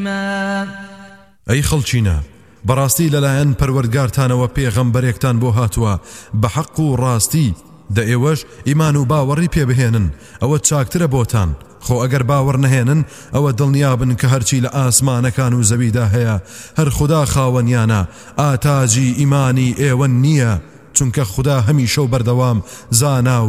ئەی خەڵچینە بەڕاستی لەلایەن پەروەردگارتانەوە پێغەمبەرێکتان بۆ هاتووە بە حەق و ڕاستی دە ئێوەش ئیمان و باوەڕی پێبهێنن ئەوە چاکترە بۆتان خۆ ئەگەر باوەڕ نەهێنن ئەوە دڵنیابن کە هەرچی لە ئاسمانەکان و زەویدا هەیە هەر خوددا خاوەنیانە ئاتاجی ئیمانی ئێوە نییە چونکە خوددا هەمیشە و بەردەوام زانا و